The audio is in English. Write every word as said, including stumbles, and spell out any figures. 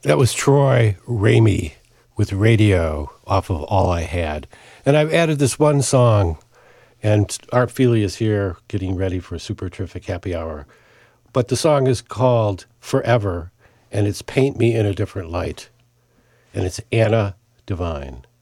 That was Troy Ramey with Radio off of All I Had. And I've added this one song, and Art Feely is here getting ready for a super terrific happy hour. But the song is called Forever, and it's Paint Me in a Different Light. And it's Anna Devine.